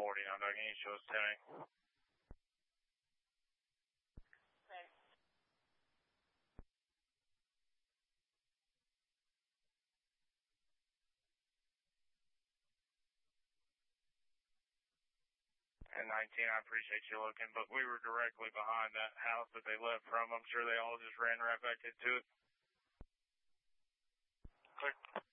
40 now, Doug. Can you show us 10? Thanks. And 19, I appreciate you looking, but we were directly behind that house that they left from. I'm sure they all just ran right back into it. Clear.